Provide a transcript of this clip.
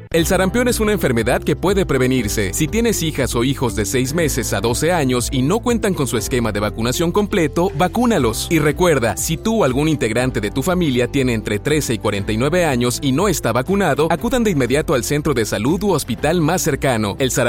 El sarampión es una enfermedad que puede prevenirse. Si tienes hijas o hijos de 6 meses a 12 años y no cuentan con su esquema de vacunación completo, vacúnalos. Y recuerda, si tú o algún integrante de tu familia tiene entre 13 y 49 años y no está vacunado, acudan de inmediato al centro de salud u hospital más cercano. El